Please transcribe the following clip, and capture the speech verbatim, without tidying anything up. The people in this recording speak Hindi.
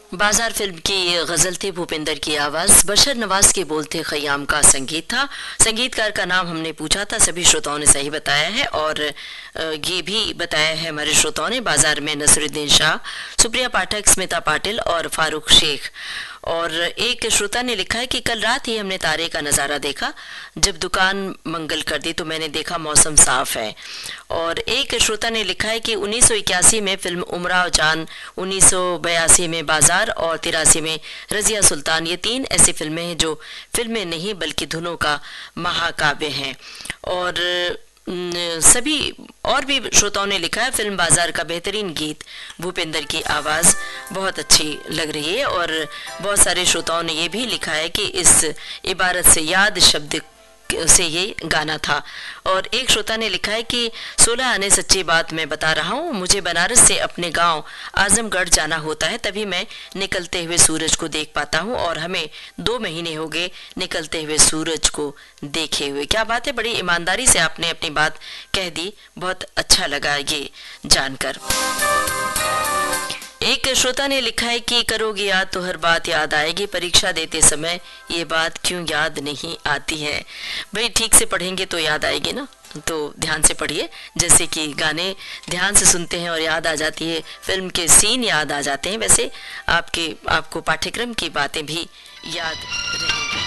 बाजार फिल्म की गजल थी, भूपेंद्र की आवाज, बशर नवाज के बोल थे, खयाम का संगीत था। संगीतकार का नाम हमने पूछा था, सभी श्रोताओं ने सही बताया है और ये भी बताया है हमारे श्रोताओं ने, बाजार में नसरुद्दीन शाह, सुप्रिया पाठक, स्मिता पाटिल और फारूक शेख। और एक श्रोता ने लिखा है कि कल रात ही हमने तारे का नज़ारा देखा, जब दुकान मंगल कर दी तो मैंने देखा मौसम साफ है। और एक श्रोता ने लिखा है कि उन्नीस सौ इक्यासी में फिल्म उमराव जान, उन्नीस सौ बयासी में बाजार और तिरासी में रजिया सुल्तान, ये तीन ऐसी फिल्में हैं जो फिल्में नहीं बल्कि धुनों का महाकाव्य हैं। और सभी और भी श्रोताओं ने लिखा है फिल्म बाजार का बेहतरीन गीत, भूपेंद्र की आवाज़ बहुत अच्छी लग रही है। और बहुत सारे श्रोताओं ने ये भी लिखा है कि इस इबारत से याद शब्द से ये गाना था। और एक श्रोता ने लिखा है कि सोलह आने सच्ची बात मैं बता रहा हूँ, मुझे बनारस से अपने गांव आजमगढ़ जाना होता है, तभी मैं निकलते हुए सूरज को देख पाता हूँ और हमें दो महीने हो गए निकलते हुए सूरज को देखे हुए। क्या बात है, बड़ी ईमानदारी से आपने अपनी बात कह दी, बहुत अच्छा लगा ये जानकर। एक श्रोता ने लिखा है कि करोगे याद तो हर बात याद आएगी, परीक्षा देते समय ये बात क्यों याद नहीं आती है। भाई ठीक से पढ़ेंगे तो याद आएगी ना, तो ध्यान से पढ़िए, जैसे कि गाने ध्यान से सुनते हैं और याद आ जाती है, फिल्म के सीन याद आ जाते हैं, वैसे आपके आपको पाठ्यक्रम की बातें भी याद रहेंगी।